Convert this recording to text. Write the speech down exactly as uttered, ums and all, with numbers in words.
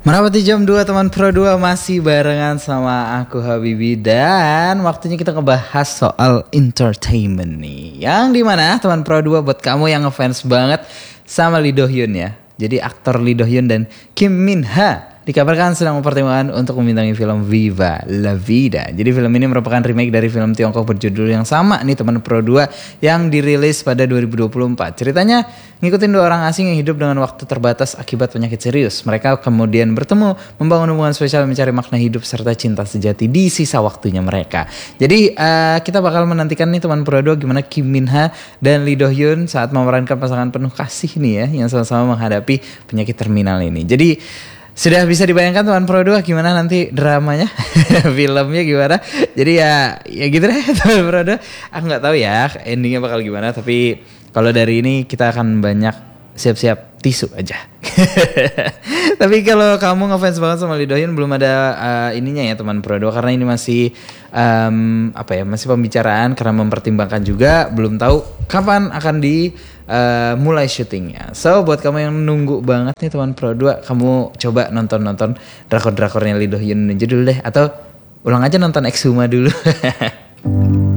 Merapati jam dua teman Pro dua masih barengan sama aku Habibi. Dan waktunya kita ngebahas soal entertainment nih. Yang dimana teman Pro dua buat kamu yang ngefans banget sama Lee Do Hyun ya. Jadi aktor Lee Do Hyun dan Kim Min Ha dikabarkan sedang mempertimbangkan untuk membintangi film Viva La Vida. Jadi film ini merupakan remake dari film Tiongkok berjudul yang sama nih teman Pro dua yang dirilis pada dua ribu dua puluh empat. Ceritanya ngikutin dua orang asing yang hidup dengan waktu terbatas akibat penyakit serius. Mereka kemudian bertemu, membangun hubungan spesial, mencari makna hidup serta cinta sejati di sisa waktunya mereka. Jadi uh, kita bakal menantikan nih teman Pro dua gimana Kim Min Ha dan Lee Do Hyun saat memerankan pasangan penuh kasih nih ya yang sama-sama menghadapi penyakit terminal ini. Jadi sudah bisa dibayangkan teman Pro dua gimana nanti dramanya, filmnya gimana. Jadi ya ya gitu deh teman Pro dua. Aku nggak tahu ya endingnya bakal gimana. Tapi kalau dari ini kita akan banyak siap-siap tisu aja. Tapi kalau kamu ngefans banget sama Lee Do Hyun belum ada uh, ininya ya teman Pro dua karena ini masih um, apa ya masih pembicaraan karena mempertimbangkan juga belum tahu kapan akan di uh, mulai syutingnya. So buat kamu yang nunggu banget nih teman Pro dua, kamu coba nonton-nonton drakor-drakornya Lee Do Hyun judul deh atau ulang aja nonton Exhuma dulu.